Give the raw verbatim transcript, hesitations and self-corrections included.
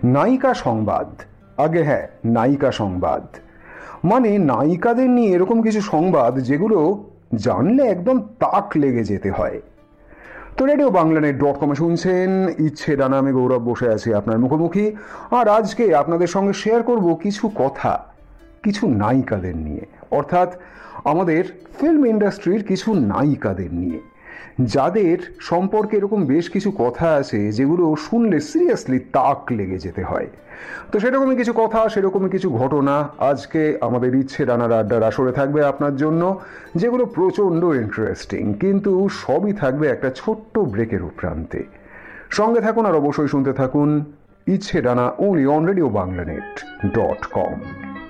নায়িকা সংবাদ। আগে হ্যাঁ, নায়িকা সংবাদ মানে নায়িকাদের নিয়ে এরকম কিছু সংবাদ যেগুলো জানলে একদম তাক লেগে যেতে হয়। তো রেডিও বাংলানেট ডট কমে শুনছেন ইচ্ছে ডানা, আমি গৌরব বসে আছি আপনার মুখোমুখি। আর আজকে আপনাদের সঙ্গে শেয়ার করব কিছু কথা কিছু নায়িকাদের নিয়ে, অর্থাৎ আমাদের ফিল্ম ইন্ডাস্ট্রির কিছু নায়িকাদের নিয়ে, যাদের সম্পর্কে এরকম বেশ কিছু কথা আছে যেগুলো শুনলে সিরিয়াসলি তাক লেগে যেতে হয়। তো সেরকমই কিছু কথা, সেরকমই কিছু ঘটনা আজকে আমাদের ইচ্ছে ডানার আড্ডার আসরে থাকবে আপনার জন্য, যেগুলো প্রচণ্ড ইন্টারেস্টিং, কিন্তু সবই থাকবে একটা ছোট্ট ব্রেকের উপরান্তে। সঙ্গে থাকুন আর অবশ্যই শুনতে থাকুন ইচ্ছে ডানা, only on radio বাংলানেট dot com.